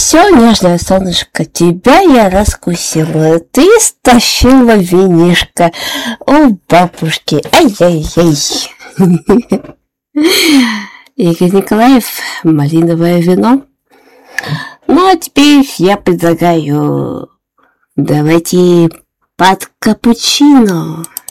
все, нежное солнышко, тебя я раскусила. Ты стащила винишко у бабушки. Ай-яй-яй. Игорь Николаев, малиновое вино. Ну, а теперь я предлагаю... Давайте под капучино.